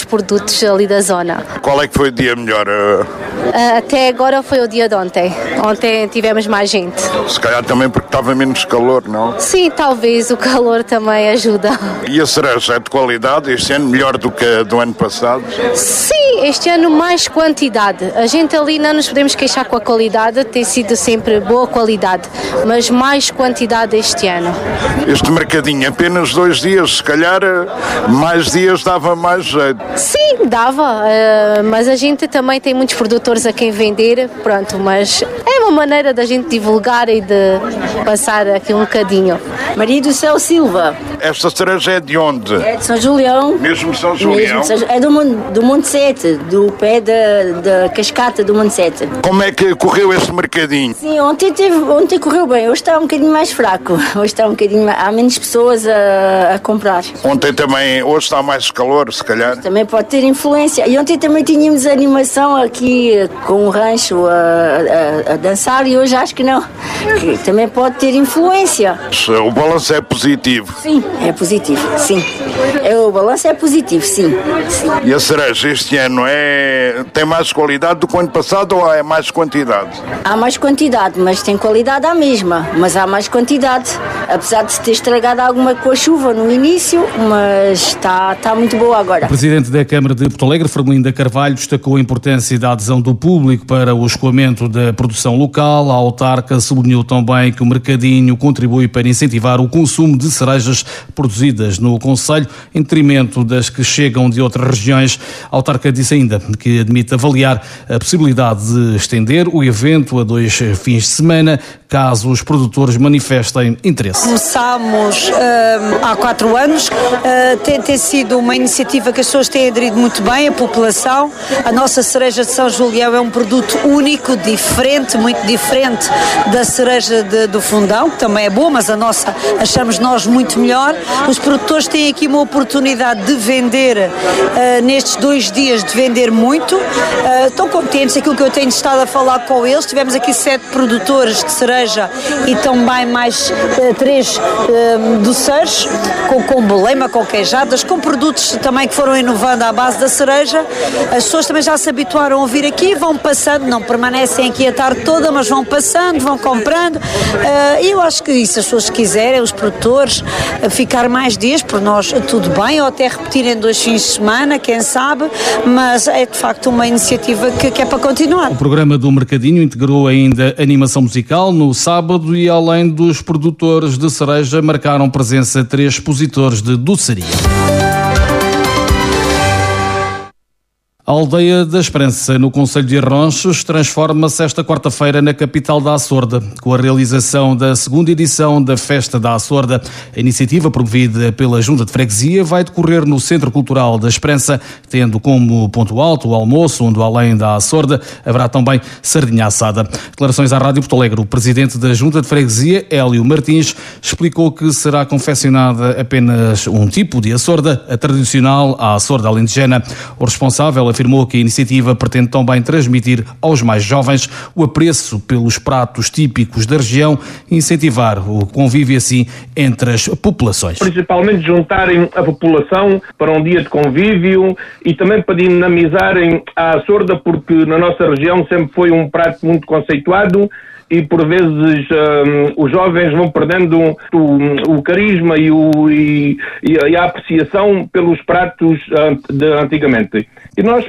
produtos ali da zona. Qual é que foi o dia melhor? Até agora foi o dia de ontem. Ontem tivemos mais gente. Se calhar também porque estava menos calor, não? Sim, talvez o calor também ajuda. E a cereja é de qualidade este ano, melhor do que a do ano passado? Sim, este ano mais quantidade. A gente ali não nos podemos queixar com a qualidade, tem sido sempre boa qualidade, mas mais quantidade este ano. Este mercadinho, apenas 2 dias, se calhar mais dias dava mais jeito. Sim, dava, mas a gente também tem muitos produtores a quem vender, pronto, mas é uma maneira da gente divulgar e de passar aqui um bocadinho. Maria do Céu Silva. Esta cereja é de onde? É de São Julião. Mesmo São Julião? É do Monte Sete, do pé da cascata do Monte Sete. Como é que correu este mercadinho? Sim, ontem correu bem, hoje está um bocadinho mais fraco. Hoje está um bocadinho mais, há menos pessoas a comprar. Ontem também, hoje está mais calor, se calhar. Também pode ter influência. E ontem também tínhamos animação aqui com o rancho a dançar e hoje acho que não. Que também pode ter influência. O balanço é positivo? Sim, é positivo, sim. O balanço é positivo, sim. E a cereja este ano tem mais qualidade do que o ano passado ou é mais quantidade? Há mais quantidade, mas tem qualidade à mesma. Mas há mais quantidade. Apesar de se ter estragado alguma com a chuva no início, mas está muito boa agora. O presidente da Câmara de Porto Alegre, Fermelinda Carvalho, destacou a importância da adesão do público para o escoamento da produção local. A autarca sublinhou também que o mercadinho contribui para incentivar o consumo de cerejas produzidas no concelho, em detrimento das que chegam de outras regiões. A autarca disse ainda que admite avaliar a possibilidade de estender o evento a 2 fins de semana, caso os produtores manifestem interesse. Começámos há 4 anos, tem sido uma iniciativa que as pessoas têm aderido muito bem, a população. A nossa cereja de São Julião é um produto único, diferente, muito diferente da cereja do Fundão, que também é boa, mas a nossa achamos nós muito melhor. Os produtores têm aqui uma oportunidade de vender, nestes 2 dias, de vender muito. Estão contentes, aquilo que eu tenho estado a falar com eles. Tivemos aqui 7 produtores de cereja e também mais 3 doceiros, com bolema, com queijadas, com produtos também que foram inovando à base da cereja. As pessoas também já se habituaram a vir aqui, vão passando, não permanecem aqui a tarde toda, mas vão passando, vão comprando. E eu acho que se as pessoas quiserem, os produtores, ficar mais dias, por nós tudo bem, ou até repetirem 2 fins de semana, quem sabe, mas é de facto uma iniciativa que é para continuar. O programa do Mercadinho integrou ainda animação musical no sábado e, além dos produtores de cereja, marcaram presença 3 expositores de doçaria. A Aldeia da Esperança, no concelho de Arronches, transforma-se esta quarta-feira na capital da Açorda, com a realização da 2ª edição da Festa da Açorda. A iniciativa, promovida pela Junta de Freguesia, vai decorrer no Centro Cultural da Esperança, tendo como ponto alto o almoço, onde, além da Açorda, haverá também sardinha assada. Declarações à Rádio Porto Alegre. O presidente da Junta de Freguesia, Hélio Martins, explicou que será confeccionada apenas um tipo de açorda, a tradicional, a açorda alentejana. O responsável afirmou que a iniciativa pretende também transmitir aos mais jovens o apreço pelos pratos típicos da região e incentivar o convívio assim entre as populações. Principalmente juntarem a população para um dia de convívio e também para dinamizarem a açorda, porque na nossa região sempre foi um prato muito conceituado e por vezes os jovens vão perdendo o carisma e a apreciação pelos pratos de antigamente. E nós,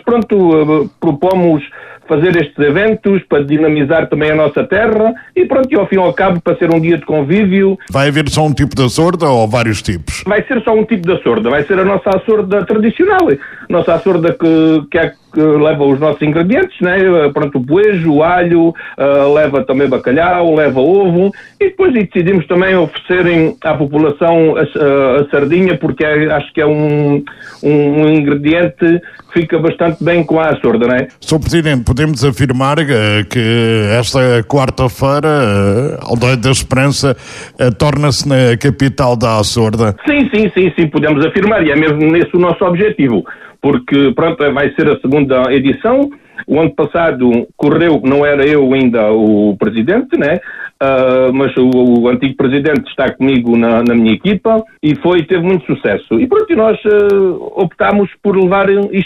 propomos fazer estes eventos para dinamizar também a nossa terra e e ao fim e ao cabo para ser um dia de convívio. Vai haver só um tipo de açorda ou vários tipos? Vai ser só um tipo de açorda, vai ser a nossa açorda tradicional, nossa açorda que leva os nossos ingredientes, né? O poejo, o alho, leva também bacalhau, leva ovo e depois decidimos também oferecerem à população a sardinha, porque acho que é um ingrediente que fica bastante bem com a açorda, não é? Sr. Presidente, podemos afirmar que esta quarta-feira a Aldeia da Esperança torna-se na capital da açorda? Sim, podemos afirmar, e é mesmo esse o nosso objetivo, porque vai ser a 2ª edição. O ano passado correu, não era eu ainda o presidente, né? Mas o antigo presidente está comigo na minha equipa e teve muito sucesso. E nós optámos por levar isto